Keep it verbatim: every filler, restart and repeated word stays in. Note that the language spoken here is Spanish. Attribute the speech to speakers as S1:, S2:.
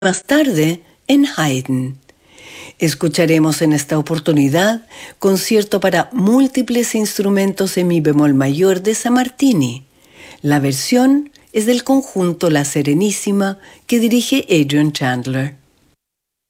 S1: Más tarde en Haydn. Escucharemos en esta oportunidad concierto para múltiples instrumentos en mi bemol mayor de Sammartini. La versión es del conjunto La Serenísima que dirige Adrian Chandler.